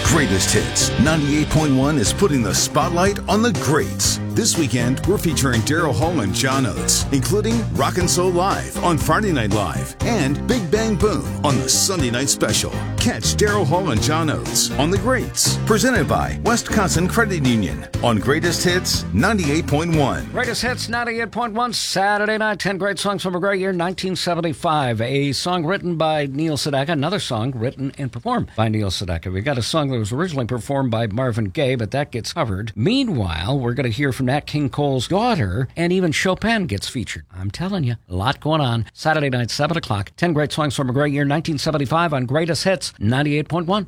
Greatest Hits 98.1 is putting the spotlight on the greats. This weekend, we're featuring Daryl Hall and John Oates, including Rockin' Soul Live on Friday Night Live and Big Bang Boom on the Sunday Night Special. Catch Daryl Hall and John Oates on The Greats, presented by Wisconsin Credit Union on Greatest Hits 98.1. Greatest Hits 98.1, Saturday night, 10 great songs from a great year, 1975. A song written by Neil Sedaka, another song written and performed by Neil Sedaka. We got a song that was originally performed by Marvin Gaye, but that gets covered. Meanwhile, we're going to hear from Nat King Cole's daughter, and even Chopin gets featured. I'm telling you, a lot going on. Saturday night, 7 o'clock, 10 great songs from a great year, 1975 on Greatest Hits 98.1.